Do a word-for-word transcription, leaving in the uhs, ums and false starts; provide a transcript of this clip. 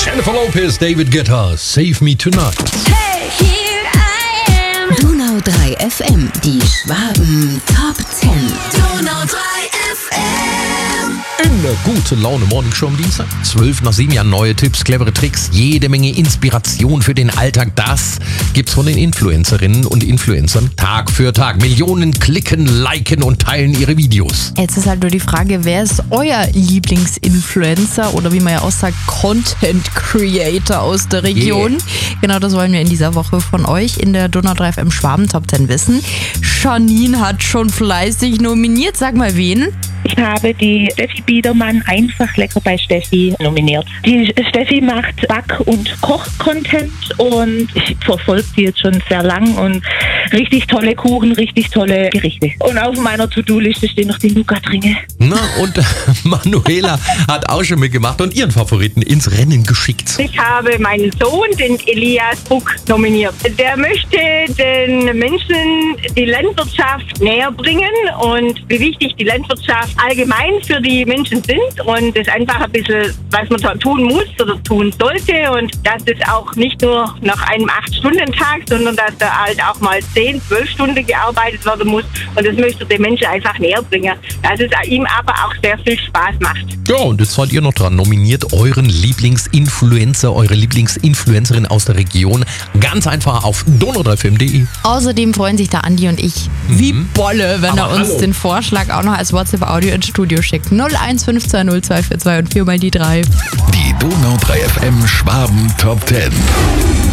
Jennifer Lopez, David Guetta, Save Me Tonight. Hey, here I am. Donau drei F M, die Schwaben Top zehn. Donau drei F M. In der gute Laune Morning Show am Dienstag. zwölf nach sieben, ja, neue Tipps, clevere Tricks, jede Menge Inspiration für den Alltag. Das gibt's von den Influencerinnen und Influencern Tag für Tag. Millionen klicken, liken und teilen ihre Videos. Jetzt ist halt nur die Frage, wer ist euer Lieblingsinfluencer oder wie man ja auch sagt, Content Creator aus der Region? Yeah. Genau, das wollen wir in dieser Woche von euch in der Donau drei F M Schwaben Top zehn wissen. Janine hat schon fleißig nominiert. Sag mal wen? Ich habe die Steffi Biedermann einfach lecker bei Steffi nominiert. Die Steffi macht Back- und Koch-Content und ich verfolge die jetzt schon sehr lang und richtig tolle Kuchen, richtig tolle Gerichte. Und auf meiner To-Do-Liste stehen noch die Nougat-Ringe. Na, und Manuela hat auch schon mitgemacht und ihren Favoriten ins Rennen geschickt. Ich habe meinen Sohn, den Elias Buck, nominiert. Der möchte den Menschen die Landwirtschaft näher bringen und wie wichtig die Landwirtschaft allgemein für die Menschen sind und das einfach ein bisschen, was man da tun muss oder tun sollte und dass es auch nicht nur nach einem acht Stunden Tag, sondern dass da halt auch mal zehn, zwölf Stunden gearbeitet werden muss und das möchte den Menschen einfach näher bringen. Dass es ihm aber auch sehr viel Spaß macht. Ja, und jetzt seid ihr noch dran. Nominiert euren Lieblingsinfluencer, eure Lieblingsinfluencerin aus der Region. Ganz einfach auf donau drei f m punkt de. Außerdem freuen sich da Andi und ich wie Bolle, wenn Aber er uns hallo. den Vorschlag auch noch als WhatsApp-Audio ins Studio schickt. null eins fünf zwei null zwei vier zwei und vier mal die drei. Die Donau drei F M Schwaben Top zehn.